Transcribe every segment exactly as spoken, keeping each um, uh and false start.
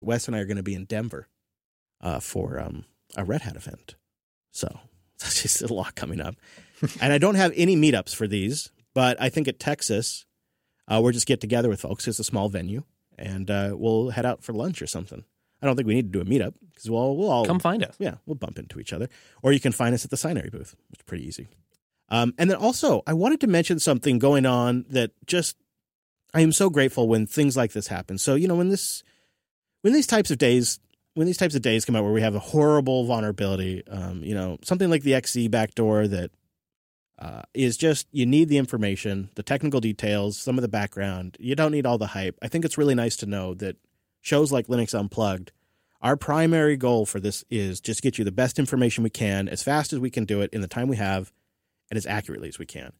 Wes and I are going to be in Denver uh, for um, a Red Hat event. So that's just a lot coming up. And I don't have any meetups for these, but I think at Texas, uh, we'll just get together with folks. It's a small venue, and uh, we'll head out for lunch or something. I don't think we need to do a meetup because we'll, we'll all... Come find us. Yeah, we'll bump into each other. Or you can find us at the Signary booth, which is pretty easy. Um, and then also, I wanted to mention something going on that just... I am so grateful when things like this happen. So, you know, when this... When these types of days... When these types of days come out where we have a horrible vulnerability, um, you know, something like the X C backdoor that uh, is just, you need the information, the technical details, some of the background. You don't need all the hype. I think it's really nice to know that shows like Linux Unplugged, our primary goal for this is just get you the best information we can, as fast as we can do it, in the time we have, and as accurately as we can.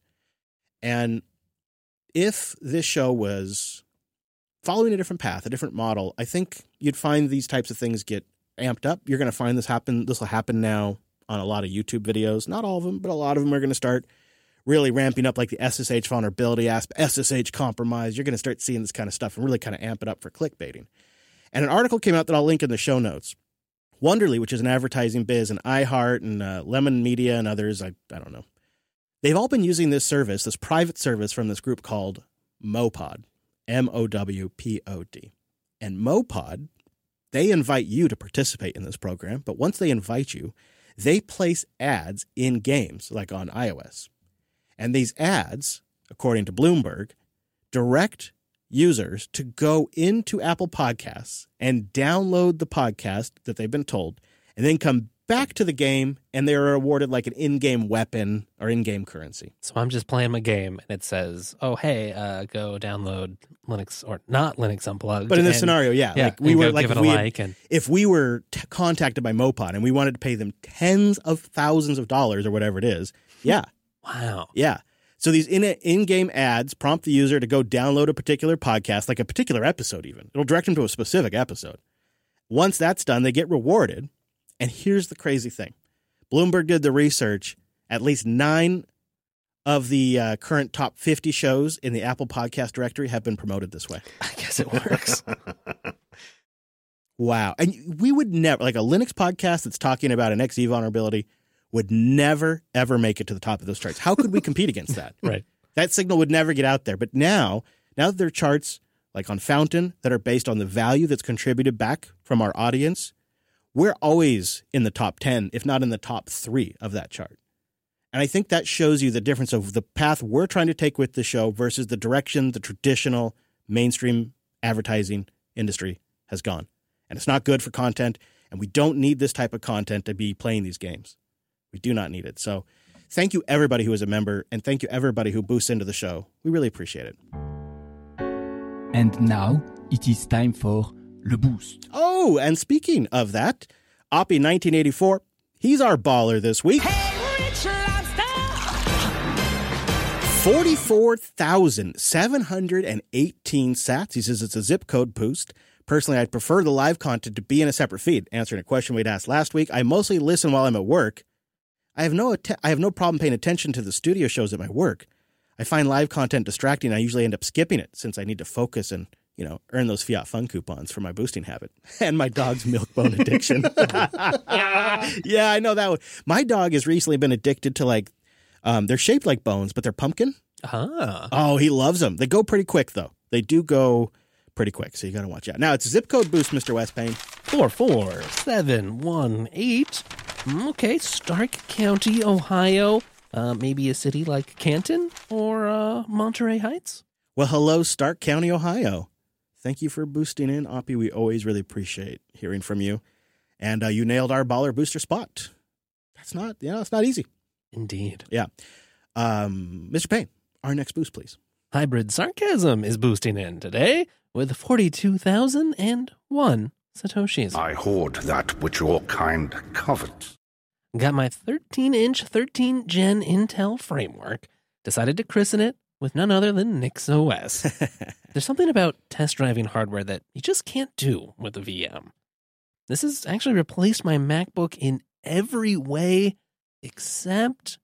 And if this show was following a different path, a different model, I think you'd find these types of things get amped up. You're going to find this happen. This will happen now on a lot of YouTube videos. Not all of them, but a lot of them are going to start really ramping up, like the S S H vulnerability aspect, S S H compromise. You're going to start seeing this kind of stuff and really kind of amp it up for clickbaiting. And an article came out that I'll link in the show notes. Wonderly, which is an advertising biz, and iHeart and uh, Lemon Media and others, I, I don't know. They've all been using this service, this private service from this group called Mowpod. M O W P O D. And Mowpod, they invite you to participate in this program, but once they invite you, they place ads in games, like on iOS. And these ads, according to Bloomberg, direct users to go into Apple Podcasts and download the podcast that they've been told, and then come back to the game, and they're awarded like an in-game weapon or in-game currency. So I'm just playing my game, and it says, oh, hey, uh, go download Linux, or not Linux Unplugged. But in this and, scenario, yeah. yeah like we were like give it if a we, like had, and... if we were t- contacted by Mowpod and we wanted to pay them tens of thousands of dollars or whatever it is, yeah. Wow. Yeah. So these in in-game ads prompt the user to go download a particular podcast, like a particular episode even. It'll direct them to a specific episode. Once that's done, they get rewarded. And here's the crazy thing. Bloomberg did the research. At least nine of the uh, current top fifty shows in the Apple Podcast directory have been promoted this way. I guess it works. Wow. And we would never, like a Linux podcast that's talking about an X E vulnerability would never, ever make it to the top of those charts. How could we compete against that? Right. That signal would never get out there. But now, now that there are charts like on Fountain that are based on the value that's contributed back from our audience, we're always in the top ten, if not in the top three of that chart. And I think that shows you the difference of the path we're trying to take with the show versus the direction the traditional mainstream advertising industry has gone. And it's not good for content, and we don't need this type of content to be playing these games. We do not need it. So thank you, everybody who is a member, and thank you, everybody who boosts into the show. We really appreciate it. And now it is time for Le Boost. Oh, and speaking of that, Oppie nineteen eighty-four, he's our baller this week. Hey, Rich Lobster! forty-four thousand seven hundred eighteen sats. He says it's a zip code boost. Personally, I'd prefer the live content to be in a separate feed. Answering a question we'd asked last week, I mostly listen while I'm at work. I have no att- I have no problem paying attention to the studio shows at my work. I find live content distracting. I usually end up skipping it since I need to focus and, you know, earn those Fiat Fun coupons for my boosting habit and my dog's milk bone addiction. Yeah, I know that one. My dog has recently been addicted to, like, um, they're shaped like bones, but they're pumpkin. Ah. Oh, he loves them. They go pretty quick, though. They do go pretty quick, so you got to watch out. Now, it's a zip code boost, Mister West Payne. Four four seven one eight. Okay, Stark County, Ohio. Uh, maybe a city like Canton or uh, Monterey Heights. Well, hello, Stark County, Ohio. Thank you for boosting in, Oppie. We always really appreciate hearing from you. And uh, you nailed our baller booster spot. That's not, you know, it's not easy. Indeed. Yeah. Um, Mister Payne, our next boost, please. Hybrid Sarcasm is boosting in today with forty-two thousand one Satoshis. I hoard that which your kind covet. Got my thirteen inch, thirteen gen Intel framework. Decided to christen it with none other than NixOS. There's something about test driving hardware that you just can't do with a V M. This has actually replaced my MacBook in every way except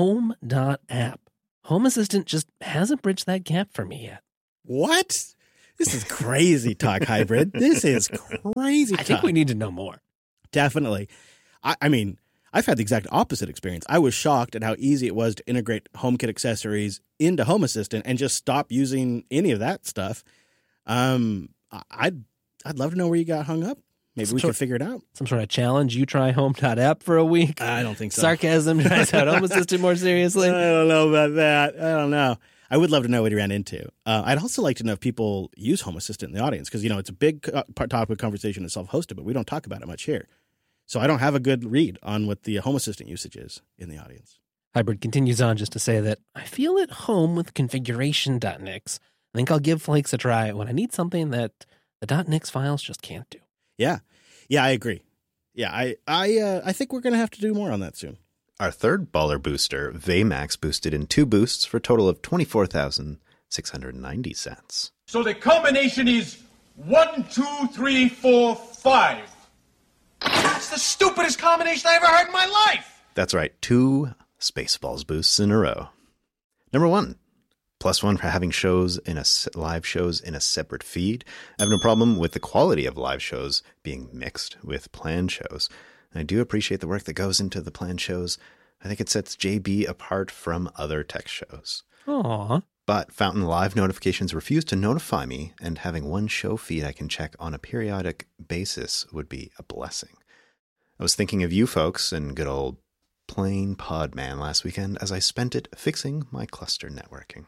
Home.app. Home Assistant just hasn't bridged that gap for me yet. What? This is crazy talk, Hybrid. This is crazy I talk. think we need to know more. Definitely. I, I mean, I've had the exact opposite experience. I was shocked at how easy it was to integrate HomeKit accessories into Home Assistant and just stop using any of that stuff. Um, I- I'd I'd love to know where you got hung up. Maybe Some we sort- could figure it out. Some sort of challenge. You try home.app for a week. I don't think so. Sarcasm tries out Home Assistant more seriously. I don't know about that. I don't know. I would love to know what he ran into. Uh, I'd also like to know if people use Home Assistant in the audience because, you know, it's a big co- part- topic of conversation and self-hosted, but we don't talk about it much here. So I don't have a good read on what the Home Assistant usage is in the audience. Hybrid continues on just to say that I feel at home with configuration.nix. I think I'll give Flakes a try when I need something that the .nix files just can't do. Yeah. Yeah, I agree. Yeah, I I uh, I think we're going to have to do more on that soon. Our third baller booster, Vmax, boosted in two boosts for a total of twenty-four thousand six hundred ninety cents. So the combination is one, two, three, four, five. That's the stupidest combination I ever heard in my life. That's right, two Spaceballs boosts in a row. Number one, plus one for having shows in a s- live shows in a separate feed. I have no problem with the quality of live shows being mixed with planned shows. I do appreciate the work that goes into the planned shows. I think it sets J B apart from other tech shows. Aw. But Fountain Live notifications refuse to notify me, and having one show feed I can check on a periodic basis would be a blessing. I was thinking of you folks and good old plain Podman last weekend as I spent it fixing my cluster networking.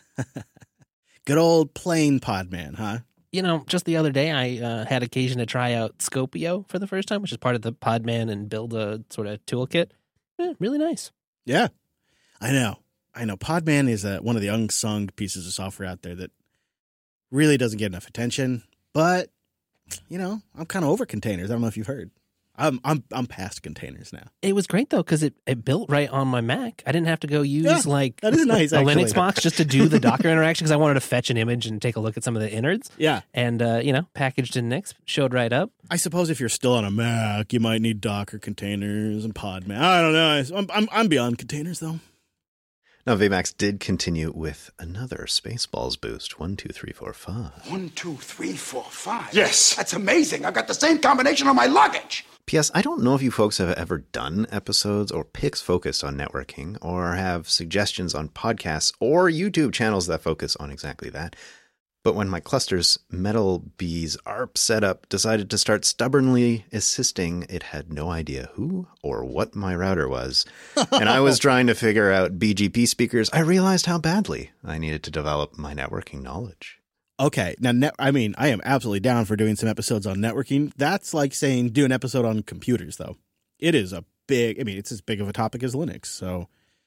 Good old plain Podman, huh? You know, just the other day, I uh, had occasion to try out Scopio for the first time, which is part of the Podman and Build a sort of toolkit. Eh, really nice. Yeah, I know. I know. Podman is uh, one of the unsung pieces of software out there that really doesn't get enough attention. But, you know, I'm kind of over containers. I don't know if you've heard. I'm I'm I'm past containers now. It was great, though, because it, it built right on my Mac. I didn't have to go use, Yeah, like, that is nice, a actually. Linux box just to do the Docker interaction because I wanted to fetch an image and take a look at some of the innards. Yeah. And, uh, you know, packaged in Nix, showed right up. I suppose if you're still on a Mac, you might need Docker containers and Podman. I don't know. I'm I'm, I'm beyond containers, though. Now, Vmax did continue with another Spaceballs boost. One, two, three, four, five. One, two, three, four, five. Yes. That's amazing. I've got the same combination on my luggage. P S. I don't know if you folks have ever done episodes or picks focused on networking or have suggestions on podcasts or YouTube channels that focus on exactly that. But when my cluster's Metal Bees A R P setup decided to start stubbornly assisting, it had no idea who or what my router was. And I was trying to figure out B G P speakers. I realized how badly I needed to develop my networking knowledge. Okay. Now, net, I mean, I am absolutely down for doing some episodes on networking. That's like saying do an episode on computers, though. It is a big, I mean, it's as big of a topic as Linux. So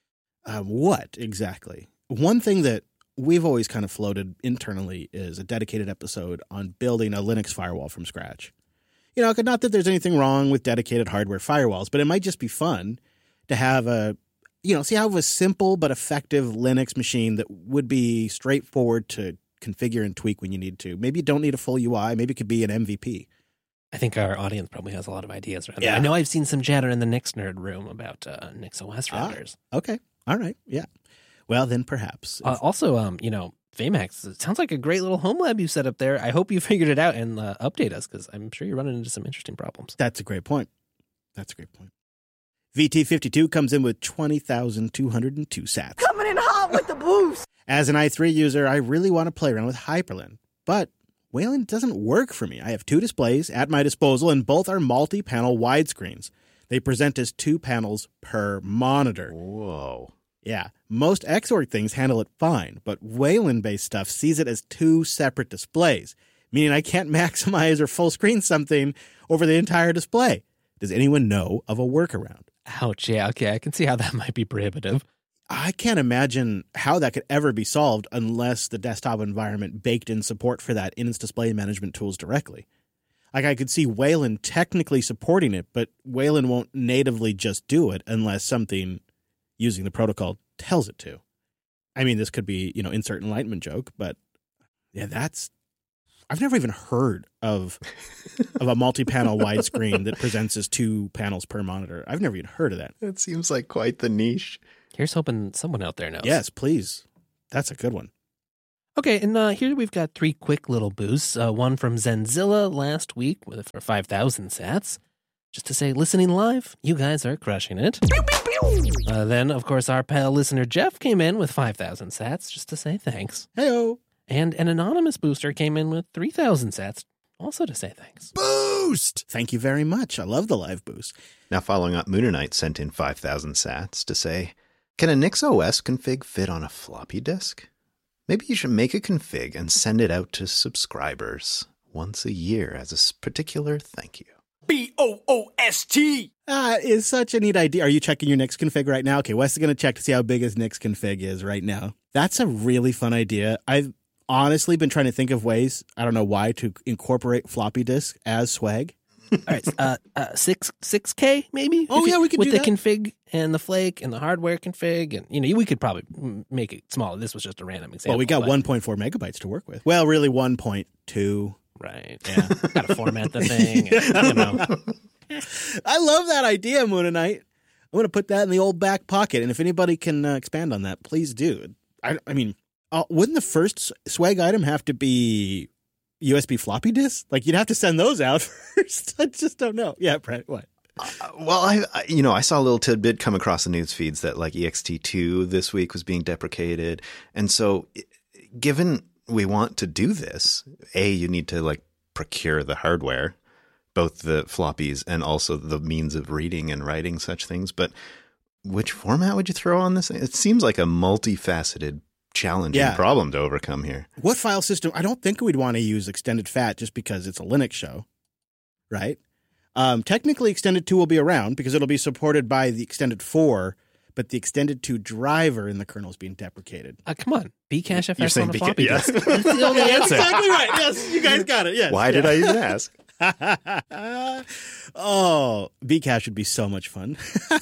um, what exactly? One thing that we've always kind of floated internally is a dedicated episode on building a Linux firewall from scratch. You know, not that there's anything wrong with dedicated hardware firewalls, but it might just be fun to have a, you know, see how a simple but effective Linux machine that would be straightforward to configure and tweak when you need to. Maybe you don't need a full U I. Maybe it could be an M V P. I think our audience probably has a lot of ideas around Yeah. that. I know I've seen some chatter in the Nix nerd room about uh, Nix O S Ah. routers. Okay. All right. Yeah. Well, then perhaps. Uh, also, um, you know, Vmax, it sounds like a great little home lab you set up there. I hope you figured it out and uh, update us because I'm sure you're running into some interesting problems. That's a great point. That's a great point. V T fifty-two comes in with twenty thousand two hundred two sats. Coming in hot with the boost. As an i three user, I really want to play around with Hyperlin, but Wayland doesn't work for me. I have two displays at my disposal, and both are multi-panel widescreens. They present as two panels per monitor. Whoa. Yeah, most Xorg things handle it fine, but Wayland-based stuff sees it as two separate displays, meaning I can't maximize or full screen something over the entire display. Does anyone know of a workaround? Ouch. Yeah. Okay. I can see how that might be prohibitive. I can't imagine how that could ever be solved unless the desktop environment baked in support for that in its display management tools directly. Like, I could see Wayland technically supporting it, but Wayland won't natively just do it unless something using the protocol tells it to. I mean, this could be, you know, insert enlightenment joke, but yeah, that's, I've never even heard of of a multi-panel widescreen that presents as two panels per monitor. I've never even heard of that. That seems like quite the niche. Here's hoping someone out there knows. Yes, please. That's a good one. Okay, and uh, here we've got three quick little boosts. Uh, one from Zenzilla last week with for five thousand sats. Just to say, listening live, you guys are crushing it. Uh, then, of course, our pal listener Jeff came in with five thousand sats, just to say thanks. Heyo. And an anonymous booster came in with three thousand sats, also to say thanks. Boost! Thank you very much. I love the live boost. Now following up, Moonernite sent in five thousand sats to say, can a NixOS config fit on a floppy disk? Maybe you should make a config and send it out to subscribers once a year as a s- particular thank you. B O O S T. Ah, is such a neat idea. Are you checking your Nix config right now? Okay, Wes is going to check to see how big his Nix config is right now. That's a really fun idea. I've honestly been trying to think of ways, I don't know why, to incorporate floppy disk as swag. All right, uh, uh, six six K maybe. Oh, If you- yeah, we could with do the that. config and the flake and the hardware config, and you know we could probably mm, make it smaller. This was just a random example. Well, we got but- one point four megabytes to work with. Well, really one point two. Right. Yeah. Got to format the thing. And, you know. I love that idea, Moonernite. I'm going to put that in the old back pocket, and if anybody can uh, expand on that, please do. I, I mean, uh, wouldn't the first s- swag item have to be U S B floppy disk? Like, you'd have to send those out first. I just don't know. Yeah, Brent, what? Uh, well, I, I, you know, I saw a little tidbit come across the news feeds that like E X T two this week was being deprecated. And so given we want to do this, A, you need to like procure the hardware, both the floppies and also the means of reading and writing such things. But which format would you throw on this? It seems like a multifaceted, challenging Yeah. problem to overcome here. What file system? I don't think we'd want to use Extended Fat just because it's a Linux show, right? Um, technically, Extended two will be around because it'll be supported by the Extended four, but the Extended two driver in the kernel is being deprecated. Uh, come on, Bcache You're F S saying on a Bca- floppy yeah. disk. That's the only answer. Exactly right. Yes, you guys got it. Yes. Why did I even ask? Oh, Bcache would be so much fun.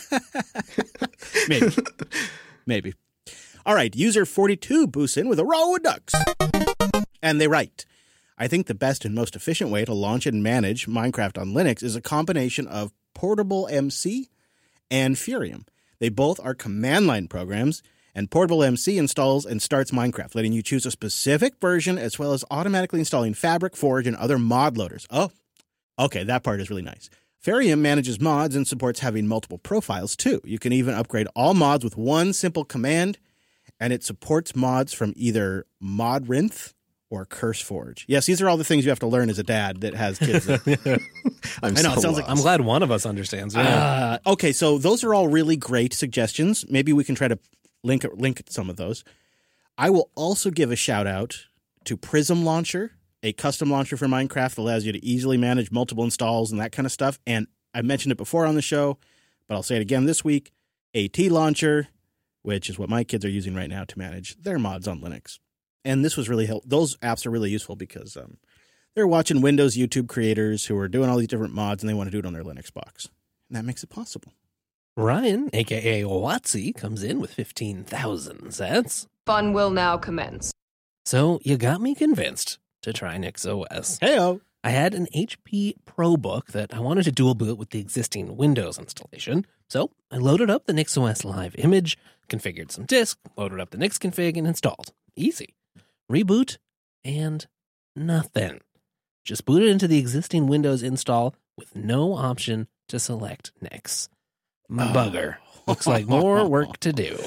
Maybe. Maybe. All right. User forty-two boosts in with a row of ducks. And they write, I think the best and most efficient way to launch and manage Minecraft on Linux is a combination of Portable M C and Furium. They both are command line programs, and Portable M C installs and starts Minecraft, letting you choose a specific version as well as automatically installing Fabric, Forge, and other mod loaders. Oh, okay, that part is really nice. Furium manages mods and supports having multiple profiles, too. You can even upgrade all mods with one simple command, and it supports mods from either Modrinth or CurseForge. Yes, these are all the things you have to learn as a dad that has kids. That, I'm I know, so it sounds like- I'm lost. glad one of us understands. Yeah. Uh, okay, so those are all really great suggestions. Maybe we can try to link link some of those. I will also give a shout out to Prism Launcher, a custom launcher for Minecraft that allows you to easily manage multiple installs and that kind of stuff. And I mentioned it before on the show, but I'll say it again this week. AT Launcher, which is what my kids are using right now to manage their mods on Linux. And this was really help. Those apps are really useful because um, they're watching Windows YouTube creators who are doing all these different mods and they want to do it on their Linux box. And that makes it possible. Ryan, a k a. Watsy, comes in with fifteen thousand sats. Fun will now commence. So you got me convinced to try NixOS. Heyo. I had an H P ProBook that I wanted to dual boot with the existing Windows installation. So I loaded up the NixOS Live image, configured some disk, loaded up the Nix config, and installed. Easy. Reboot, and nothing. Just booted into the existing Windows install with no option to select Nix. Bugger. Looks like more work to do.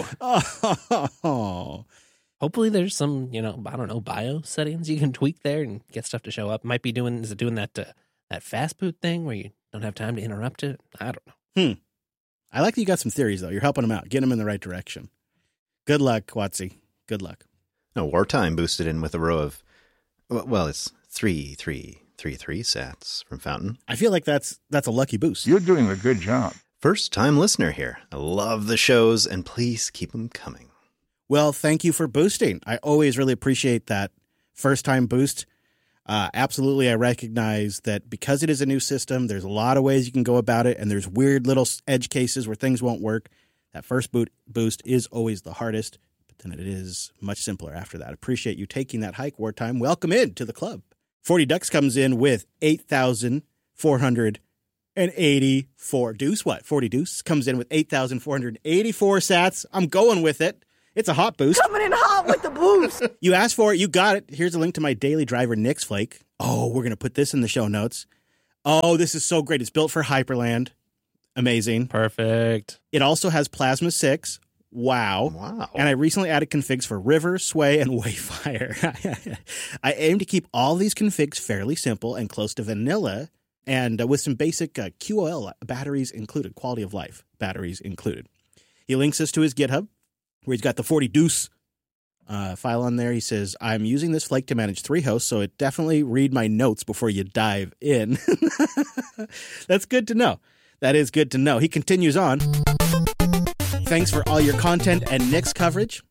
Oh. Hopefully there's some, you know, I don't know, BIOS settings you can tweak there and get stuff to show up. Might be doing, is it doing that uh, that fast boot thing where you don't have time to interrupt it? I don't know. Hmm. I like that you got some theories, though. You're helping them out, getting them in the right direction. Good luck, Watsy. Good luck. No, Wartime boosted in with a row of, well, it's three, three, three, three sats from Fountain. I feel like that's that's a lucky boost. You're doing a good job. First time listener here. I love the shows and please keep them coming. Well, thank you for boosting. I always really appreciate that first time boost. Uh, absolutely, I recognize that because it is a new system, there's a lot of ways you can go about it, and there's weird little edge cases where things won't work. That first boot boost is always the hardest, but then it is much simpler after that. Appreciate you taking that hike, Wartime. Welcome in to the club. forty Ducks comes in with eight thousand four hundred eighty-four. Deuce, what? forty Deuce comes in with eight thousand four hundred eighty-four sats. I'm going with it. It's a hot boost. Coming in hot with the boost. You asked for it. You got it. Here's a link to my daily driver, Nix Flake. Oh, we're going to put this in the show notes. Oh, this is so great. It's built for Hyperland. Amazing. Perfect. It also has Plasma six. Wow. Wow. And I recently added configs for River, Sway, and Wayfire. I aim to keep all these configs fairly simple and close to vanilla, and uh, with some basic uh, Q O L batteries included, quality of life batteries included. He links us to his GitHub, where he's got the forty deuce uh, file on there. He says, I'm using this Flake to manage three hosts, so it definitely read my notes before you dive in. That's good to know. That is good to know. He continues on. Thanks for all your content and Nix coverage.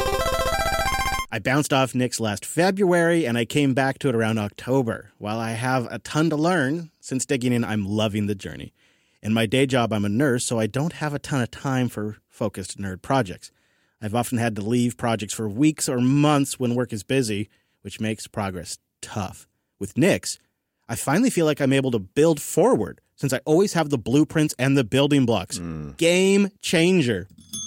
I bounced off Nix last February, and I came back to it around October. While I have a ton to learn, since digging in, I'm loving the journey. In my day job, I'm a nurse, so I don't have a ton of time for focused nerd projects. I've often had to leave projects for weeks or months when work is busy, which makes progress tough. With Nix, I finally feel like I'm able to build forward, since I always have the blueprints and the building blocks. Mm. Game changer.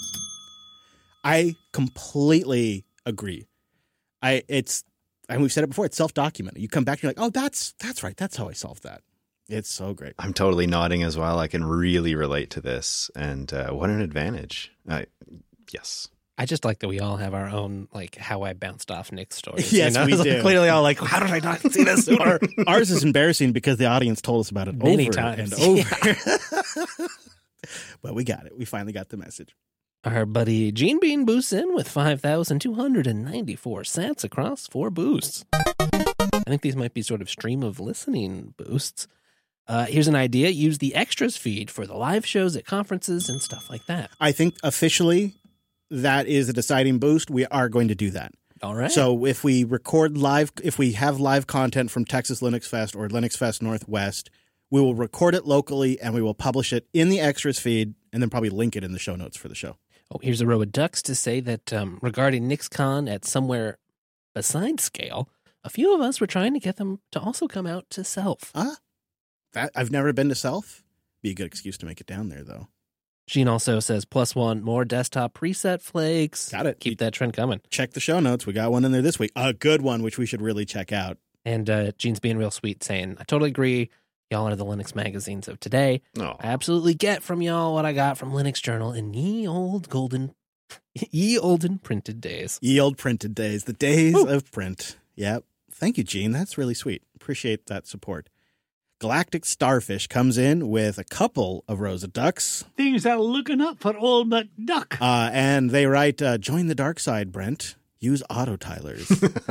I completely agree. I it's and we've said it before, it's self-documented. You come back and you're like, oh, that's that's right. That's how I solved that. It's so great. I'm totally nodding as well. I can really relate to this. And uh, what an advantage. I, yes. I just like that we all have our own, like, how I bounced off Nick's stories. Yes, you know? we do. Clearly all like, how did I not see this sooner? Ours is embarrassing because the audience told us about it Many over times. and over. Yeah. But we got it. We finally got the message. Our buddy Gene Bean boosts in with five thousand two hundred ninety-four sats across four boosts. I think these might be sort of stream of listening boosts. Uh, here's an idea. Use the extras feed for the live shows at conferences and stuff like that. I think officially that is a deciding boost. We are going to do that. All right. So if we record live, if we have live content from Texas Linux Fest or Linux Fest Northwest, we will record it locally and we will publish it in the extras feed and then probably link it in the show notes for the show. Oh, here's a row of ducks to say that um, regarding NixCon at somewhere besides Scale, a few of us were trying to get them to also come out to Self. Ah, that I've never been to Self. Be a good excuse to make it down there, though. Gene also says, plus one, more desktop preset flakes. Got it. Keep that trend coming. Check the show notes. We got one in there this week. A good one, which we should really check out. And uh, Gene's being real sweet, saying, I totally agree. Y'all are the Linux magazines of today. Oh. I absolutely get from y'all what I got from Linux Journal in ye old golden, ye olden printed days. Ye old printed days. The days Woo. of print. Yep. Thank you, Gene. That's really sweet. Appreciate that support. Galactic Starfish comes in with a couple of rows of ducks. Things are looking up for old McDuck. Uh, and they write, uh, join the dark side, Brent. Use auto tilers.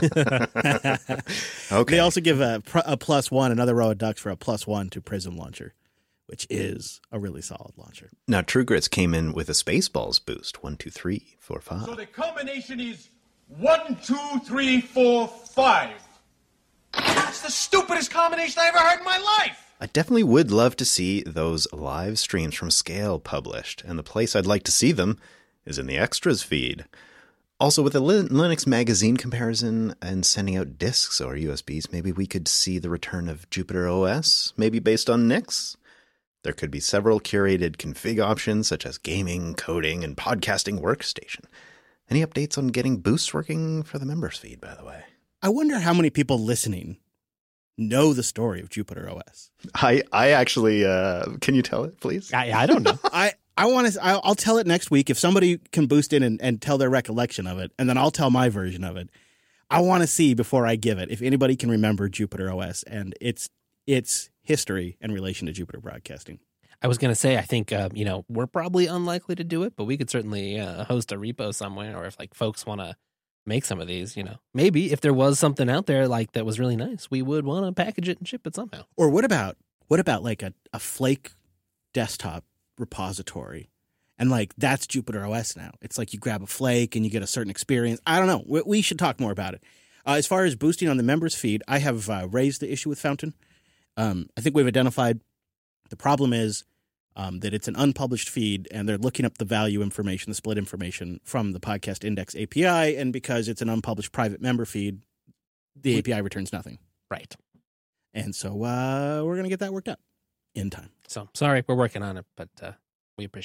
Okay. They also give a, a plus one, another row of ducks for a plus one to Prism Launcher, which is a really solid launcher. Now, True Grits came in with a Spaceballs boost. One, two, three, four, five. So the combination is one, two, three, four, five. That's the stupidest combination I ever heard in my life. I definitely would love to see those live streams from Scale published, and the place I'd like to see them is in the extras feed. Also, with a Linux magazine comparison and sending out disks or U S Bs, maybe we could see the return of Jupiter O S, maybe based on Nix. There could be several curated config options, such as gaming, coding, and podcasting workstation. Any updates on getting boosts working for the members feed, by the way? I wonder how many people listening know the story of Jupiter O S. I, I actually, uh, can you tell it, please? I, I don't know. I, I want to, I'll, I'll tell it next week if somebody can boost in and, and tell their recollection of it, and then I'll tell my version of it. I want to see before I give it if anybody can remember Jupiter O S and its its history in relation to Jupiter Broadcasting. I was going to say, I think, uh, you know, we're probably unlikely to do it, but we could certainly uh, host a repo somewhere, or if like folks want to make some of these, you know, maybe if there was something out there like that was really nice, we would want to package it and ship it somehow. Or what about, what about like a, a Flake desktop repository? And like, that's Jupiter O S now. It's like you grab a Flake and you get a certain experience. I don't know. We, we should talk more about it. Uh, as far as boosting on the members feed, I have uh, raised the issue with Fountain. Um, I think we've identified the problem is um, that it's an unpublished feed and they're looking up the value information, the split information from the Podcast Index A P I. And because it's an unpublished private member feed, the A P I returns nothing. Right. And so uh, we're going to get that worked out in time. So sorry, we're working on it, but uh, we appreciate you.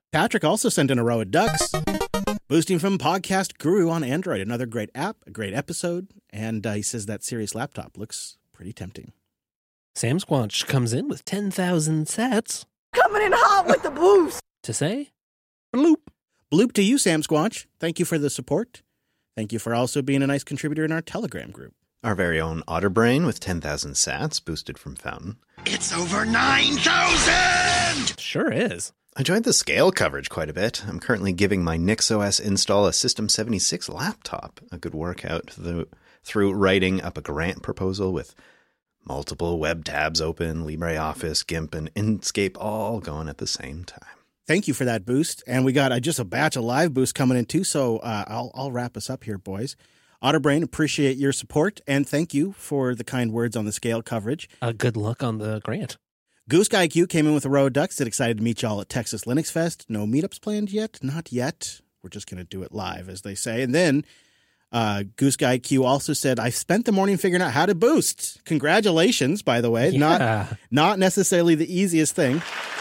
Patrick also sent in a row of ducks. Boosting from Podcast Guru on Android. Another great app, a great episode. And uh, he says that Sirius laptop looks pretty tempting. Sam Squanch comes in with ten thousand sats. Coming in hot with the boost. To say, bloop. Bloop to you, Sam Squanch. Thank you for the support. Thank you for also being a nice contributor in our Telegram group. Our very own Otterbrain with ten thousand sats boosted from Fountain. It's over nine thousand! Sure is. I enjoyed the scale coverage quite a bit. I'm currently giving my NixOS install a System seventy-six laptop a good workout through, through writing up a grant proposal with multiple web tabs open, LibreOffice, GIMP, and Inkscape all going at the same time. Thank you for that boost. And we got uh, just a batch of live boosts coming in too, so uh, I'll, I'll wrap us up here, boys. Otterbrain, appreciate your support, and thank you for the kind words on the scale coverage. Uh, good luck on the grant. Goose Guy Q came in with a row of ducks. Said excited to meet y'all at Texas Linux Fest. No meetups planned yet? Not yet. We're just going to do it live, as they say. And then uh, Goose Guy Q also said, I spent the morning figuring out how to boost. Congratulations, by the way. Yeah. Not, not necessarily the easiest thing.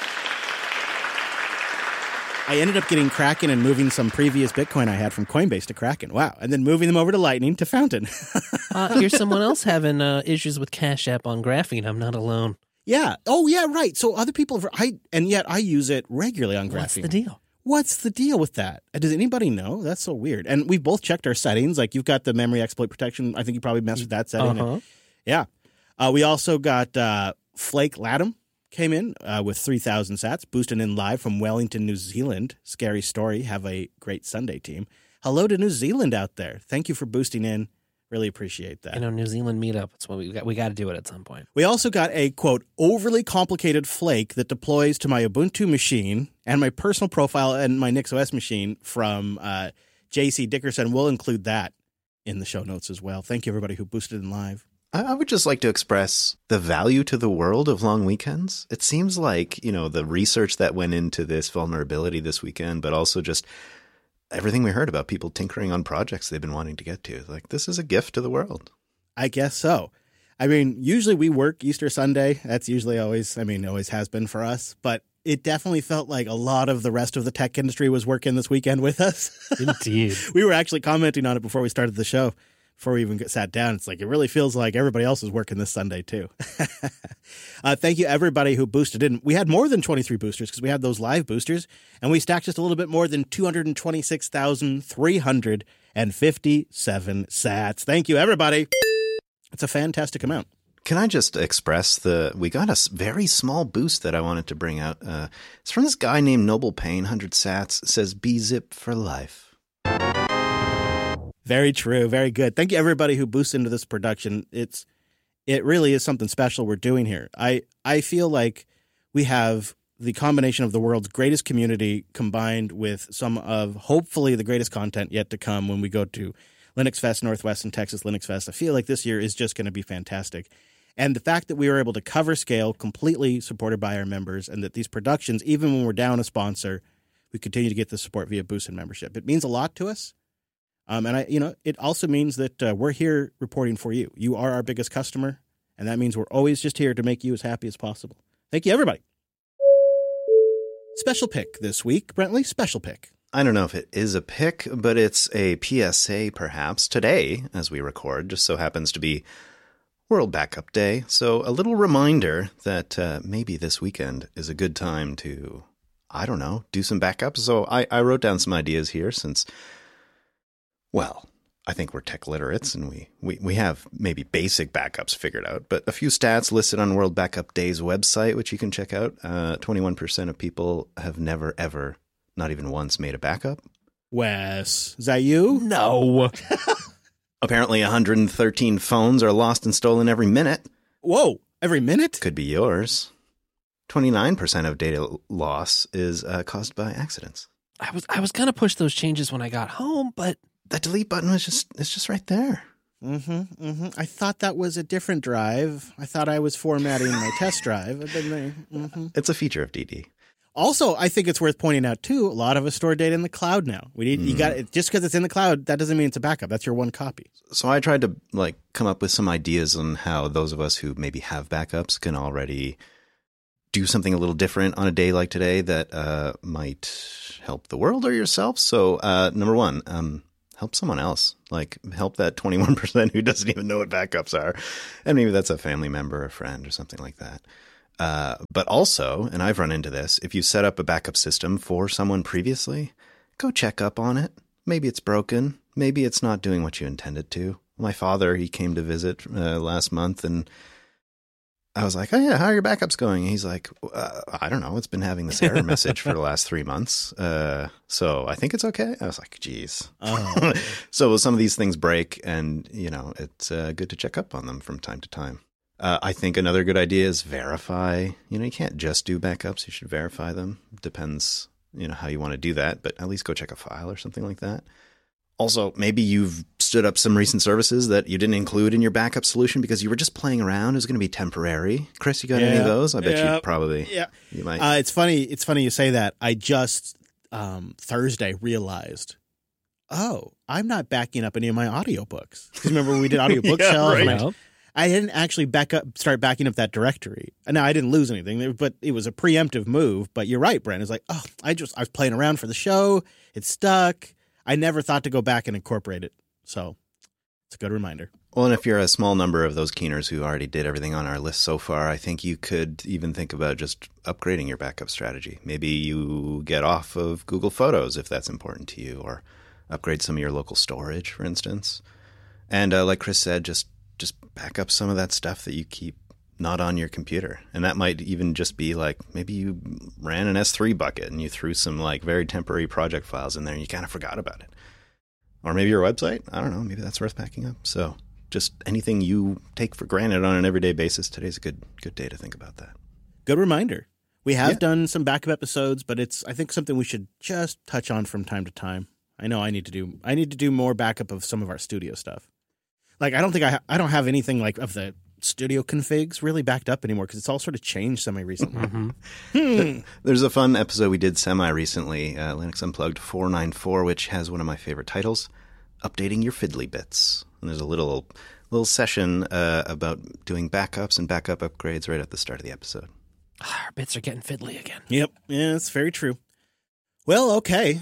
I ended up getting Kraken and moving some previous Bitcoin I had from Coinbase to Kraken. Wow. And then moving them over to Lightning to Fountain. uh, here's someone else having uh, issues with Cash App on Graphene. I'm not alone. Yeah. Oh, yeah, right. So other people have, I, and yet I use it regularly on Graphene. What's the deal? What's the deal with that? Does anybody know? That's so weird. And we've both checked our settings. Like you've got the memory exploit protection. I think you probably messed with that setting. Uh-huh. Yeah. Uh, we also got uh, Flake Latham came in uh, with three thousand sats, boosting in live from Wellington, New Zealand. Scary story. Have a great Sunday, team. Hello to New Zealand out there. Thank you for boosting in. Really appreciate that. You know, New Zealand meetup. That's what we got. We got to do it at some point. We also got a, quote, overly complicated flake that deploys to my Ubuntu machine and my personal profile and my NixOS machine from uh, J C Dickerson. We'll include that in the show notes as well. Thank you, everybody who boosted in live. I would just like to express the value to the world of long weekends. It seems like, you know, the research that went into this vulnerability this weekend, but also just everything we heard about people tinkering on projects they've been wanting to get to. Like, this is a gift to the world. I guess so. I mean, usually we work Easter Sunday. That's usually always, I mean, always has been for us. But it definitely felt like a lot of the rest of the tech industry was working this weekend with us. Indeed. We were actually commenting on it before we started the show. Before we even get sat down, it's like it really feels like everybody else is working this Sunday too. uh, thank you everybody who boosted in. We had more than twenty-three boosters because we had those live boosters, and we stacked just a little bit more than two hundred twenty-six thousand three hundred fifty-seven sats. Thank you everybody. It's a fantastic amount. Can I just express the, we got a very small boost that I wanted to bring out. Uh, it's from this guy named Noble Payne, one hundred sats. It says B-zip for life. Very true. Very good. Thank you, everybody who boosts into this production. It's it really is something special we're doing here. I, I feel like we have the combination of the world's greatest community combined with some of hopefully the greatest content yet to come when we go to Linux Fest Northwest and Texas Linux Fest. I feel like this year is just going to be fantastic. And the fact that we were able to cover scale completely supported by our members, and that these productions, even when we're down a sponsor, we continue to get the support via boost and membership. It means a lot to us. Um, and I, you know, it also means that uh, we're here reporting for you. You are our biggest customer, and that means we're always just here to make you as happy as possible. Thank you, everybody. Special pick this week, Brentley. Special pick. I don't know if it is a pick, but it's a P S A perhaps. Today, as we record, just so happens to be World Backup Day. So a little reminder that uh, maybe this weekend is a good time to, I don't know, do some backups. So I, I wrote down some ideas here since, well, I think we're tech literates and we, we, we have maybe basic backups figured out, but a few stats listed on World Backup Day's website, which you can check out. Uh, twenty-one percent of people have never, ever, not even once, made a backup. Wes, is that you? No. Apparently one hundred thirteen phones are lost and stolen every minute. Whoa, every minute? Could be yours. twenty-nine percent of data loss is uh, caused by accidents. I was I was going to push those changes when I got home, but that delete button was just, it's just right there. Mm-hmm, mm-hmm. I thought that was a different drive. I thought I was formatting my test drive. Mm-hmm. It's a feature of D D. Also, I think it's worth pointing out, too, a lot of us store data in the cloud now. We need, mm. you got just because it's in the cloud, that doesn't mean it's a backup. That's your one copy. So I tried to like come up with some ideas on how those of us who maybe have backups can already do something a little different on a day like today that uh, might help the world or yourself. So uh, number one, um, help someone else. Like help that twenty-one percent who doesn't even know what backups are. And maybe that's a family member, a friend, or something like that. Uh, but also, and I've run into this, if you set up a backup system for someone previously, go check up on it. Maybe it's broken. Maybe it's not doing what you intended to. My father, he came to visit uh, last month, and I was like, oh yeah, how are your backups going? And he's like, uh, I don't know. It's been having this error message for the last three months. Uh, so I think it's okay. I was like, geez. Oh. So some of these things break, and, you know, it's uh, good to check up on them from time to time. Uh, I think another good idea is verify. You know, you can't just do backups. You should verify them. Depends, you know, how you want to do that, but at least go check a file or something like that. Also, maybe you've stood up some recent services that you didn't include in your backup solution because you were just playing around. It was going to be temporary. Chris, you got yeah, any of those? I bet yeah, you probably. Yeah, you might. Uh, it's funny. It's funny you say that. I just um, Thursday realized, oh, I'm not backing up any of my audiobooks. Because remember when we did audio bookshelf? yeah, right. and I, I didn't actually back up, start backing up that directory. Now I didn't lose anything, but it was a preemptive move. But you're right, Brent. It's like, oh, I just I was playing around for the show. It stuck. I never thought to go back and incorporate it. So it's a good reminder. Well, and if you're a small number of those keeners who already did everything on our list so far, I think you could even think about just upgrading your backup strategy. Maybe you get off of Google Photos if that's important to you, or upgrade some of your local storage, for instance. And uh, like Chris said, just just back up some of that stuff that you keep not on your computer. And that might even just be like, maybe you ran an S three bucket and you threw some like very temporary project files in there and you kind of forgot about it. Or maybe your website. I don't know. Maybe that's worth backing up. So just anything you take for granted on an everyday basis, today's a good good day to think about that. Good reminder. We have Yeah. done some backup episodes, but it's I think something we should just touch on from time to time. I know I need to do I need to do more backup of some of our studio stuff. Like I don't think I ha- I don't have anything like of the studio configs really backed up anymore because it's all sort of changed semi recently. Mm-hmm. Hmm. There's a fun episode we did semi recently, uh, Linux Unplugged four ninety-four, which has one of my favorite titles, Updating Your Fiddly Bits. And there's a little little session uh, about doing backups and backup upgrades right at the start of the episode. Our bits are getting fiddly again. Yep. Yeah, it's very true. Well, okay.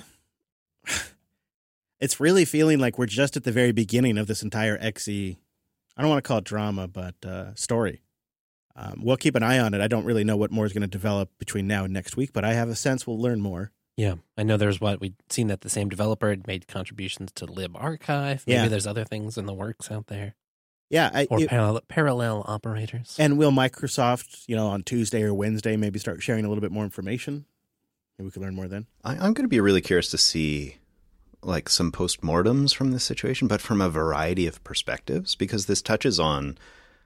It's really feeling like we're just at the very beginning of this entire X E, I don't want to call it drama, but uh, story. Um, we'll keep an eye on it. I don't really know what more is going to develop between now and next week, but I have a sense we'll learn more. Yeah, I know there's what we'd seen that the same developer had made contributions to LibArchive. Maybe Yeah. there's other things in the works out there. Yeah. I, Or it- parallel, parallel operators. and will Microsoft, you know, on Tuesday or Wednesday maybe start sharing a little bit more information? Maybe we could learn more then. I, I'm going to be really curious to see like some postmortems from this situation, but from a variety of perspectives, because this touches on,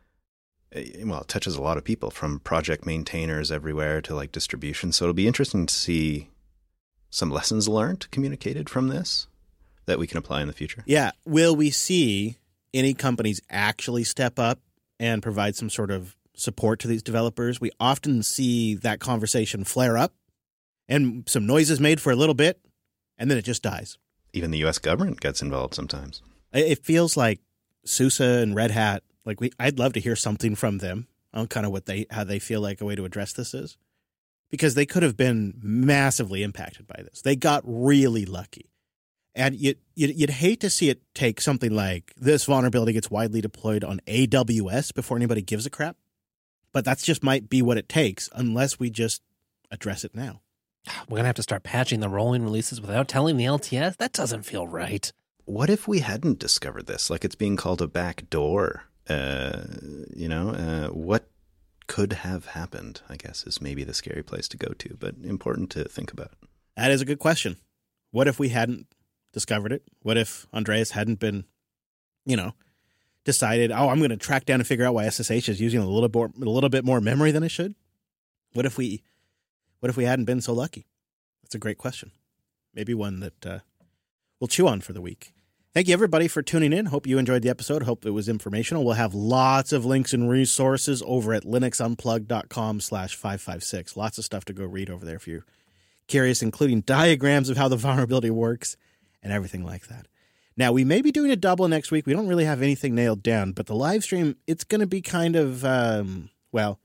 eh, well, it touches a lot of people, from project maintainers everywhere to like distribution. So it'll be interesting to see some lessons learned communicated from this that we can apply in the future. Yeah. Will we see any companies actually step up and provide some sort of support to these developers? We often see that conversation flare up and some noises made for a little bit, and then it just dies. Even the U S government gets involved sometimes. It it feels like SUSE and Red Hat, like we, I'd love to hear something from them on kind of what they, how they feel like a way to address this is, because they could have been massively impacted by this. They got really lucky. And you'd, you'd, you'd hate to see it take something like this vulnerability gets widely deployed on A W S before anybody gives a crap. But that's just might be what it takes unless we just address it now. We're going to have to start patching the rolling releases without telling the L T S? That doesn't feel right. What if we hadn't discovered this? Like it's being called a back door. Uh, you know, uh, what could have happened, I guess, is maybe the scary place to go to, but important to think about. That is a good question. What if we hadn't discovered it? What if Andreas hadn't been, you know, decided, oh, I'm going to track down and figure out why S S H is using a little, more, a little bit more memory than it should? What if we... What if we hadn't been so lucky? That's a great question. Maybe one that uh, we'll chew on for the week. Thank you, everybody, for tuning in. Hope you enjoyed the episode. Hope it was informational. We'll have lots of links and resources over at linuxunplugged.com slash 556. Lots of stuff to go read over there if you're curious, including diagrams of how the vulnerability works and everything like that. Now, we may be doing a double next week. We don't really have anything nailed down, but the live stream, it's going to be kind of, um, well...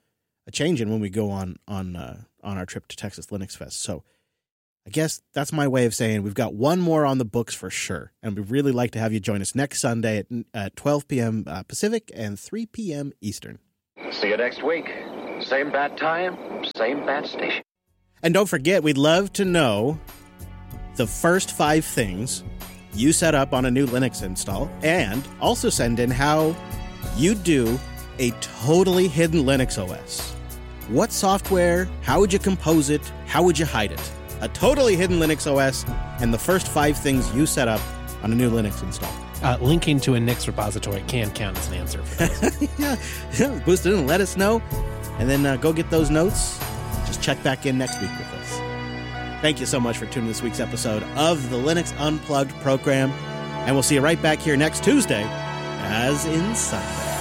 a changing when we go on on uh, on our trip to Texas Linux Fest. So I guess that's my way of saying we've got one more on the books for sure. And we'd really like to have you join us next Sunday at, at twelve p.m. Uh, Pacific and three p.m. Eastern. See you next week. Same bat time, same bat station. And don't forget, we'd love to know the first five things you set up on a new Linux install, and also send in how you do a totally hidden Linux O S. What software? How would you compose it? How would you hide it? A totally hidden Linux O S, and the first five things you set up on a new Linux install. Uh, linking to a Nix repository can count as an answer for those. yeah, yeah, boost it and let us know. And then uh, go get those notes. Just check back in next week with us. Thank you so much for tuning in this week's episode of the Linux Unplugged program. And we'll see you right back here next Tuesday, as in Sunday.